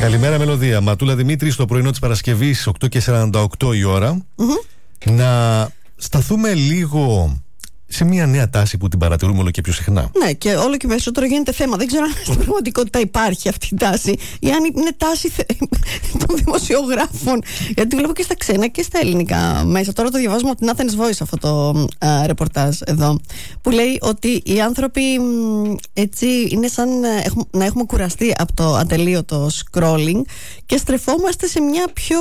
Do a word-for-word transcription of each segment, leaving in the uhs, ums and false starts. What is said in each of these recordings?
Καλημέρα, Μελωδία. Ματούλα Δημήτρη, στο πρωινό της Παρασκευής, οκτώ και σαράντα οκτώ η ώρα. Mm-hmm. Να σταθούμε λίγο σε μια νέα τάση που την παρατηρούμε όλο και πιο συχνά. Ναι, και όλο και περισσότερο γίνεται θέμα. Δεν ξέρω αν στην πραγματικότητα υπάρχει αυτή η τάση ή αν είναι τάση των δημοσιογράφων. Γιατί βλέπω και στα ξένα και στα ελληνικά μέσα. Τώρα το διαβάζουμε από την Athens Voice αυτό το α, ρεπορτάζ εδώ. Που λέει ότι οι άνθρωποι έτσι είναι σαν να έχουμε κουραστεί από το ατελείωτο scrolling και στρεφόμαστε σε μια πιο.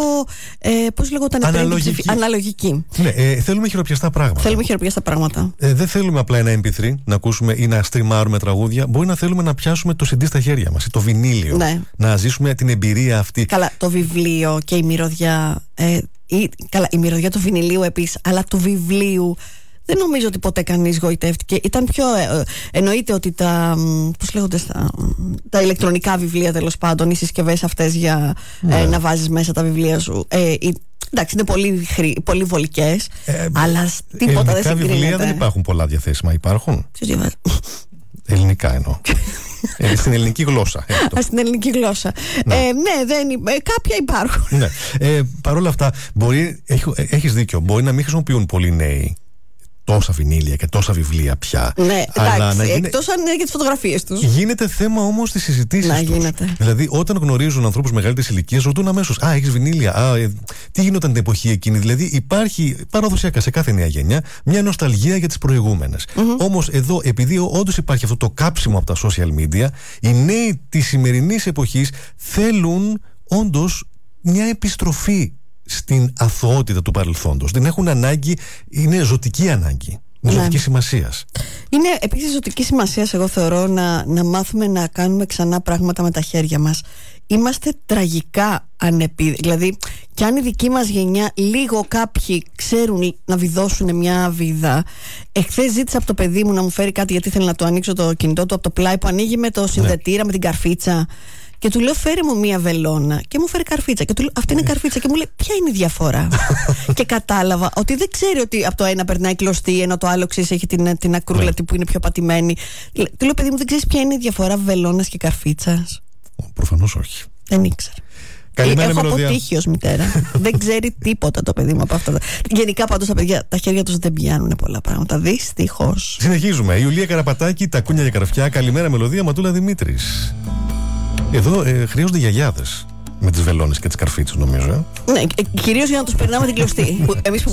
Ε, πώς λεγόταν, αναλογική. αναλογική. Ναι, ε, θέλουμε χειροπιαστά πράγματα. Θέλουμε χειροπιαστά πράγματα. Ε, δεν θέλουμε απλά ένα εμ πι θρι να ακούσουμε ή να στριμάρουμε τραγούδια. Μπορεί να θέλουμε να πιάσουμε το σι ντι στα χέρια μας ή το βινίλιο. Ναι. Να ζήσουμε την εμπειρία αυτή. Καλά, το βιβλίο και η μυρωδιά. Ε, η, καλά, η μυρωδιά του βινιλίου επίσης, αλλά του βιβλίου. Δεν νομίζω ότι ποτέ κανείς γοητεύτηκε. Ήταν πιο. Ε, εννοείται ότι τα. Πώς λέγονται τα, τα ηλεκτρονικά βιβλία, τέλος πάντων, οι συσκευές αυτές για ναι. ε, να βάζεις μέσα τα βιβλία σου. Ε, η, εντάξει, είναι πολύ, χρη, πολύ βολικές, ε, αλλά τίποτα δεν συγκρίνεται. Βιβλία δεν υπάρχουν πολλά διαθέσιμα. Υπάρχουν. Ποιος διαβάζει? Ελληνικά εννοώ. ε, στην ελληνική γλώσσα. Α, στην ελληνική γλώσσα. Ναι, ε, ναι δεν, ε, κάποια υπάρχουν. Ναι. Ε, Παρ' όλα αυτά, μπορεί, έχεις δίκιο, μπορεί να μην χρησιμοποιούν πολλοί νέοι τόσα βινίλια και τόσα βιβλία πια. Ναι, εντάξει, γίνει... εκτός αν είναι για τις φωτογραφίες τους. Γίνεται θέμα όμως στις συζητήσεις να, τους. Γίνεται. Δηλαδή, όταν γνωρίζουν ανθρώπους μεγαλύτερης ηλικίας, ρωτούν αμέσως: Α, έχεις βινίλια. Α, ε, τι γινόταν την εποχή εκείνη. Δηλαδή, υπάρχει παραδοσιακά σε κάθε νέα γενιά μια νοσταλγία για τις προηγούμενες. Mm-hmm. Όμως, εδώ, επειδή όντως υπάρχει αυτό το κάψιμο από τα social media, οι νέοι της σημερινής εποχής θέλουν όντως μια επιστροφή στην αθωότητα του παρελθόντος. Δεν έχουν ανάγκη, είναι ζωτική ανάγκη. Είναι ναι. ζωτική σημασίας. Είναι επίσης ζωτική σημασίας, εγώ θεωρώ, να, να μάθουμε να κάνουμε ξανά πράγματα με τα χέρια μας. Είμαστε τραγικά ανεπίδευτοι. Δηλαδή, κι αν η δική μας γενιά λίγο κάποιοι ξέρουν να βιδώσουν μια βίδα. Εχθές ζήτησα από το παιδί μου να μου φέρει κάτι, γιατί ήθελε να το ανοίξω το κινητό του από το πλάι, που ανοίγει με το συνδετήρα, ναι. με την καρφίτσα. Και του λέω: φέρε μου μία βελόνα. Και μου φέρει καρφίτσα. Και του λέω: αυτή είναι καρφίτσα. Και μου λέει: ποια είναι η διαφορά? Και κατάλαβα ότι δεν ξέρει ότι από το ένα περνάει κλωστή, ενώ το άλλο ξέρει έχει την, την ακρούλα ναι. που είναι πιο πατημένη. Του λέω: παιδί μου, δεν ξέρει ποια είναι η διαφορά βελόνας και καρφίτσας? Προφανώς όχι. Δεν ήξερα. Καλημέρα, Έχω Μελωδία. αποτύχει ως μητέρα. Δεν ξέρει τίποτα το παιδί μου από αυτά. Γενικά, πάντως, τα παιδιά, τα χέρια τους δεν πιάνουν πολλά πράγματα. Δυστυχώς. Συνεχίζουμε. Η Ιουλία Καραπατάκη, τα κούνια για καραφιά. Καλημέρα, Μελωδία. Ματούλα Δημήτρης. Εδώ ε, χρειάζονται γιαγιάδες με τις βελόνες και τις καρφίτσες, νομίζω. Ε. Ναι, κυρίως για να τους περνάμε την κλωστή. Εμείς που